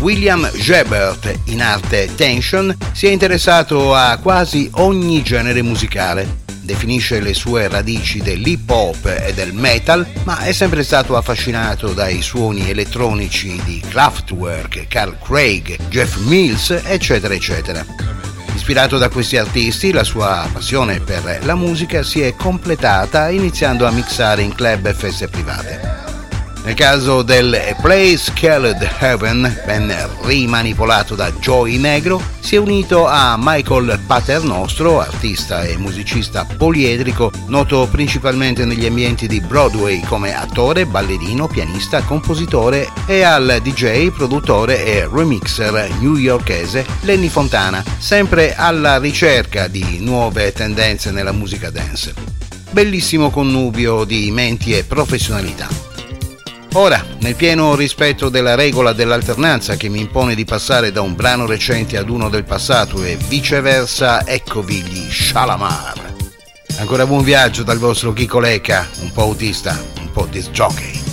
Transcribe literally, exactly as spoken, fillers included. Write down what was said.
William Gebert, in arte Tension, si è interessato a quasi ogni genere musicale. Definisce le sue radici dell'hip hop e del metal, ma è sempre stato affascinato dai suoni elettronici di Kraftwerk, Carl Craig, Jeff Mills, eccetera eccetera. Ispirato da questi artisti, la sua passione per la musica si è completata iniziando a mixare in club e feste private. Nel caso del A Place Called Heaven, ben rimanipolato da Joey Negro, si è unito a Michael Paternostro, artista e musicista poliedrico, noto principalmente negli ambienti di Broadway come attore, ballerino, pianista, compositore, e al D J, produttore e remixer newyorkese Lenny Fontana, sempre alla ricerca di nuove tendenze nella musica dance. Bellissimo connubio di menti e professionalità. Ora, nel pieno rispetto della regola dell'alternanza che mi impone di passare da un brano recente ad uno del passato e viceversa, eccovi gli Shalamar. Ancora buon viaggio dal vostro Chico Lecca, un po' autista, un po' disc jockey.